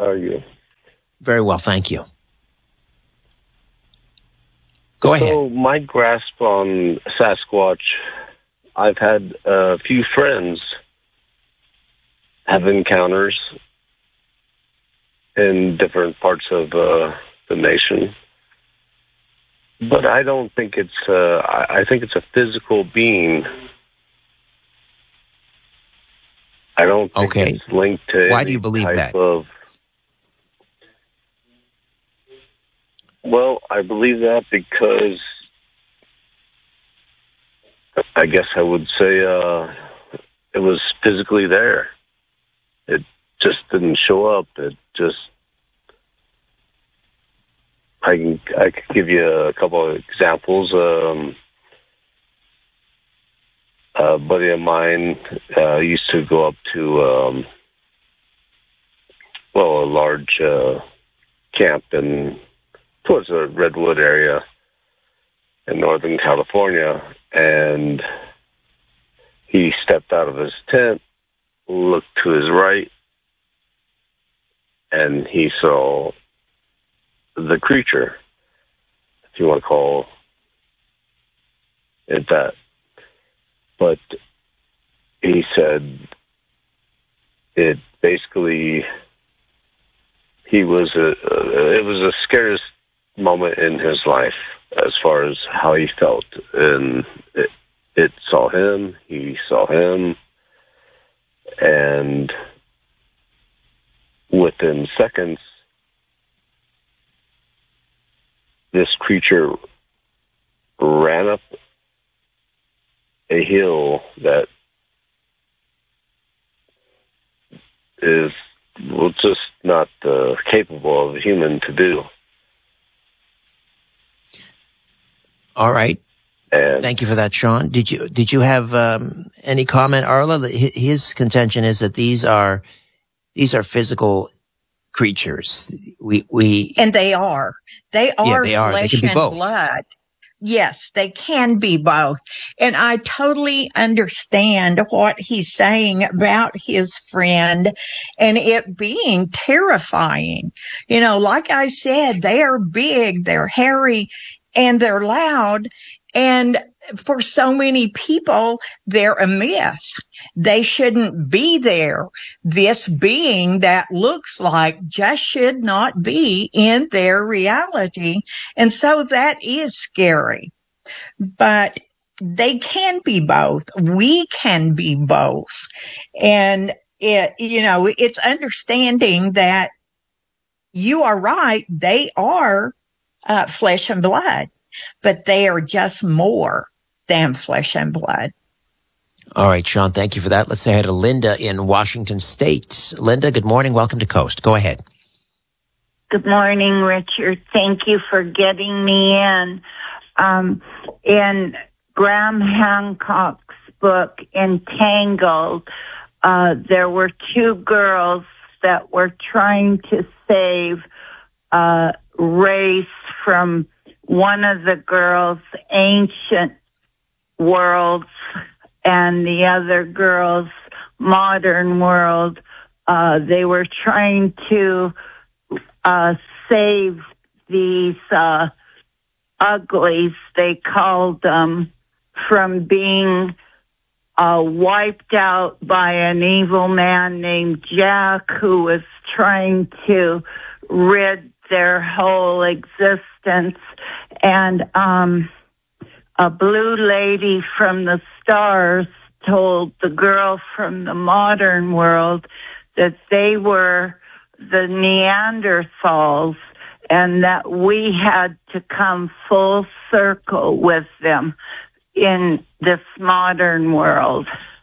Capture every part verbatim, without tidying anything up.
are you? Very well, thank you. Go ahead. So my grasp on Sasquatch, I've had a few friends have encounters in different parts of uh, the nation. But I don't think it's, uh, I think it's a physical being. I don't think okay. it's linked to Why any do you believe type that? of... Well, I believe that because I guess I would say uh, it was physically there. It just didn't show up. It just... I can I could give you a couple of examples. Um, a buddy of mine uh, used to go up to, um, well, a large uh, camp in towards the Redwood area in Northern California, and he stepped out of his tent, looked to his right, and he saw the creature, if you want to call it that. But he said it basically, he was a, uh, it was the scariest moment in his life as far as how he felt. And it, it saw him, he saw him, and within seconds, this creature ran up a hill that is well, just not uh, capable of a human to do. All right. And Thank you for that, Sean. Did you did you have um, any comment, Arla? His contention is that these are these are physical creatures. We we and they are they are yeah, they are. flesh They can be and both. blood. Yes, they can be both. And I totally understand what he's saying about his friend and it being terrifying. You know, like I said, they are big, they're hairy, and they're loud. And for so many people, they're a myth. They shouldn't be there. This being that looks like just should not be in their reality. And so that is scary. But they can be both. We can be both. And it, you know, it's understanding that you are right. They are uh, flesh and blood, but they are just more than flesh and blood. All right, Sean, thank you for that. Let's say hi to Linda in Washington State. Linda, good morning. Welcome to Coast. Go ahead. Good morning, Richard. Thank you for getting me in. Um, in Graham Hancock's book, Entangled, uh, there were two girls that were trying to save a race from one of the girls' ancient worlds and the other girl's modern world. Uh, they were trying to uh, save these uh, uglies, they called them, from being uh, wiped out by an evil man named Jack, who was trying to rid their whole existence. And um, a blue lady from the stars told the girl from the modern world that they were the Neanderthals and that we had to come full circle with them in this modern world.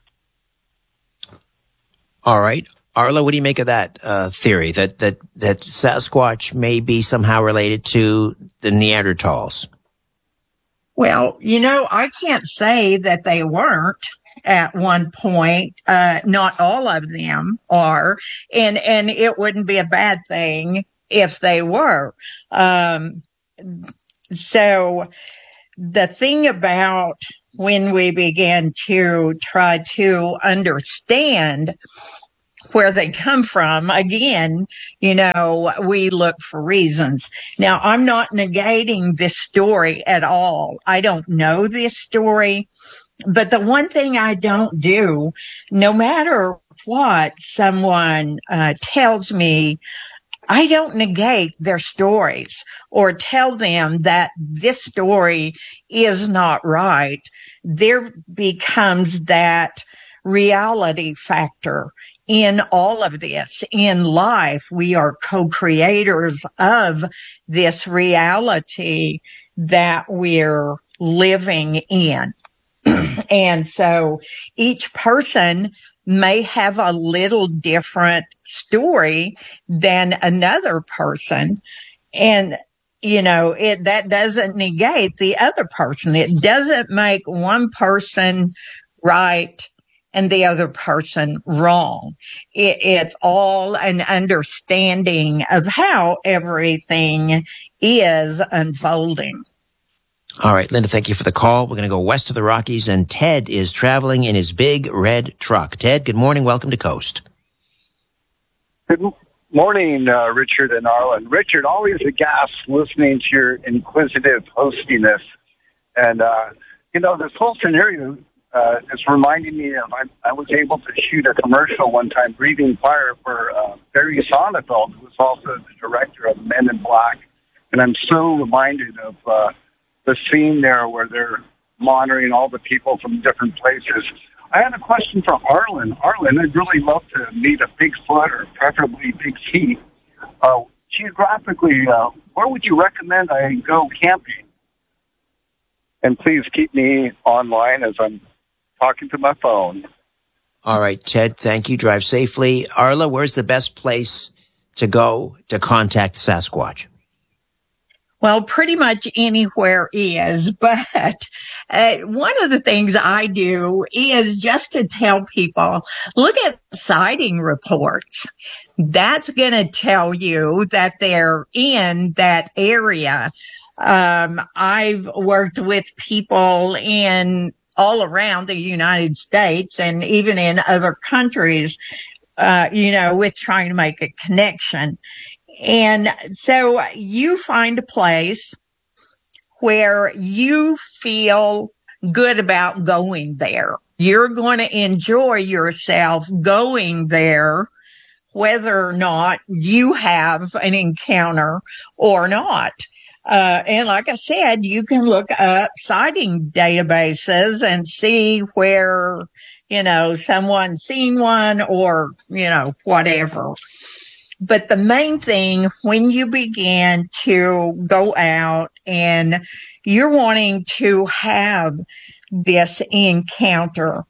All right. Arla, what do you make of that uh, theory, that, that, that Sasquatch may be somehow related to the Neanderthals? Well, you know, I can't say that they weren't at one point. Uh, not all of them are, and, and it wouldn't be a bad thing if they were. Um, so the thing about when we began to try to understand where they come from. Again, you know, we look for reasons. Now, I'm not negating this story at all. I don't know this story, but the one thing I don't do, no matter what someone uh, tells me, I don't negate their stories or tell them that this story is not right. There becomes that reality factor in all of this. In life, we are co-creators of this reality that we're living in. And so each person may have a little different story than another person. And, you know, it, that doesn't negate the other person. It doesn't make one person right and the other person wrong. It, it's all an understanding of how everything is unfolding. All right, Linda, thank you for the call. We're going to go west of the Rockies, and Ted is traveling in his big red truck. Ted, good morning. Welcome to Coast. Good morning, uh, Richard and Arlen. Richard, always a gas listening to your inquisitive hostiness. And, uh, you know, this whole scenario uh, is reminding me of, I, I was able to shoot a commercial one time, Breathing Fire, for uh, Barry Sonnenfeld, who was also the director of Men in Black. And I'm so reminded of uh, the scene there where they're monitoring all the people from different places. I had a question for Arlen. Arlen, I'd really love to meet a Bigfoot or preferably Big Feet. Uh, geographically, uh, where would you recommend I go camping? And please keep me online as I'm talking to my phone. All right, Ted, thank you. Drive safely. Arla, where's the best place to go to contact Sasquatch? Well, pretty much anywhere is, but uh, one of the things I do is just to tell people, look at sighting reports. That's going to tell you that they're in that area. Um, I've worked with people in all around the United States and even in other countries, uh, you know, with trying to make a connection. And so you find a place where you feel good about going there. You're going to enjoy yourself going there, whether or not you have an encounter or not. Uh, and like I said, you can look up sighting databases and see where, you know, someone's seen one or, you know, whatever. But the main thing when you begin to go out and you're wanting to have this encounter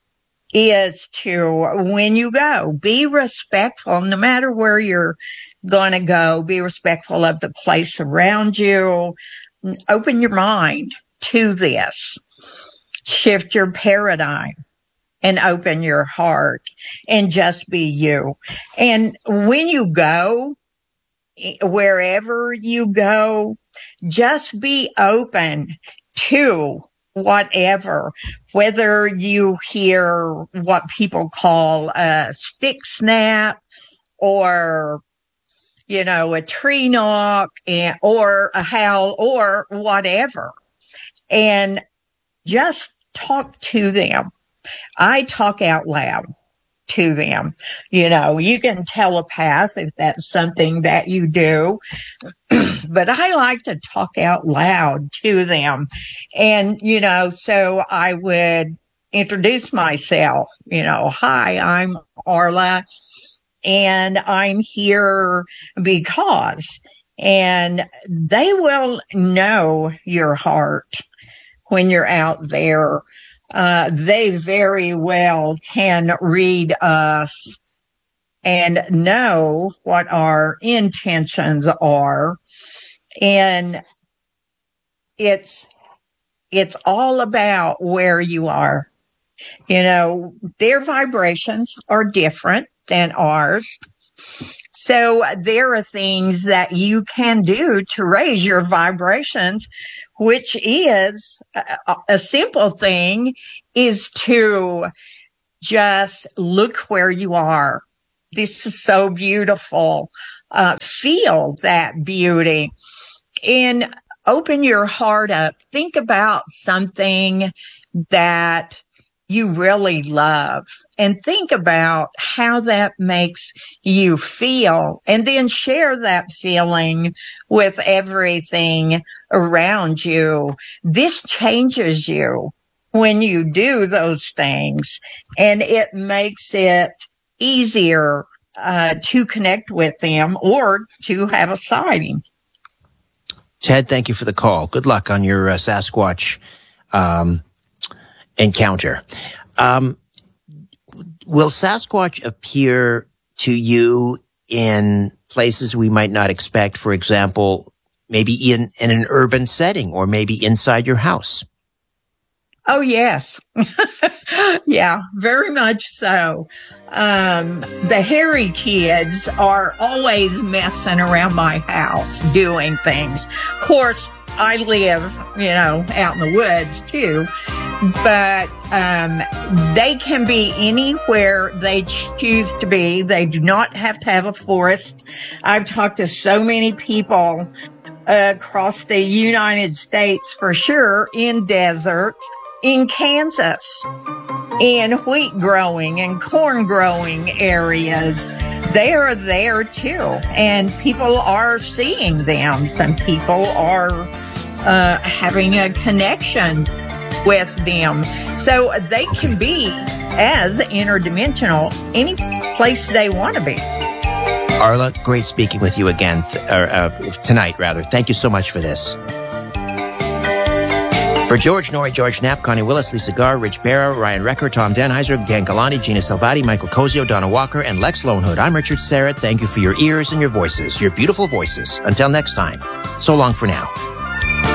is to, when you go, be respectful, no matter where you're going to go, be respectful of the place around you. Open your mind to this. Shift your paradigm. And open your heart and just be you. And when you go, wherever you go, just be open to whatever, whether you hear what people call a stick snap or, you know, a tree knock and, or a howl or whatever. And just talk to them. I talk out loud to them. You know, you can telepath if that's something that you do, but I like to talk out loud to them. And, you know, so I would introduce myself, you know, hi, I'm Arla and I'm here because, and they will know your heart when you're out there. Uh, they very well can read us and know what our intentions are. And it's, it's all about where you are. You know, their vibrations are different than ours. So there are things that you can do to raise your vibrations, which is a, a simple thing is to just look where you are this is so beautiful. Uh, feel that beauty and open your heart up. Think about something that you really love and think about how that makes you feel, and then share that feeling with everything around you. This changes you when you do those things, and it makes it easier uh, to connect with them or to have a sighting. Ted, thank you for the call. Good luck on your uh, Sasquatch um, encounter. Um, will Sasquatch appear to you in places we might not expect? For example, maybe in, in an urban setting, or maybe inside your house? Oh, yes. Yeah, very much so. Um, the hairy kids are always messing around my house, doing things. Of course, I live, you know, out in the woods too, but um, they can be anywhere they choose to be. They do not have to have a forest. I've talked to so many people uh, across the United States, for sure, in deserts, in Kansas, in wheat growing and corn growing areas. They are there too, and people are seeing them. Some people are uh, having a connection with them. So they can be as interdimensional any place they want to be. Arla, great speaking with you again, th- or, uh, tonight, rather. Thank you so much for this. For George Norrie, George Knapp, Connie Willis, Lisa Garr, Rich Barra, Ryan Recker, Tom Denheiser, Dan Galani, Gina Salvati, Michael Cozio, Donna Walker, and Lex Lonehood. I'm Richard Serrett. Thank you for your ears and your voices, your beautiful voices. Until next time, so long for now.